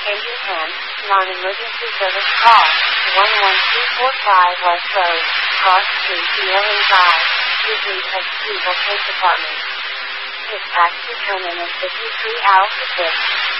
Engine 10, non-emergency service call. 11245 West Road, Cross Street, Ealing Drive, Houston, Texas Police Department. Dispatch to Terminus 53 Alpha 6.